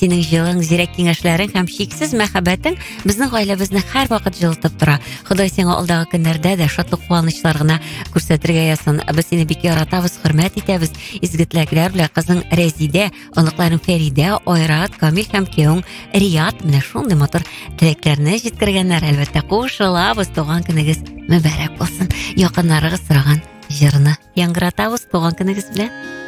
Синең җылың, зирәк киңәшләрең һәм шиксез мәхәббәтең безнең гаиләбезне һәр вакыт җылытып тора. Ходай сиңа алдагы көннәрдә дә шатлык куанычлар гына күрсәтергә ясын. Без сине бик яратабыз, хөрмәт итәбез. Изге теләкләр белән кызың Рәзидә, оныкларың Фәридә, Айрат, Камил һәм кияүең Рият менә шундый матур теләкләрне җиткергәннәр. Әлбәттә, кушылабыз. Туган көнегез мөбарәк булсын. Якыннарыгыз сораган җырны яңгыратабыз туган көнегез белән.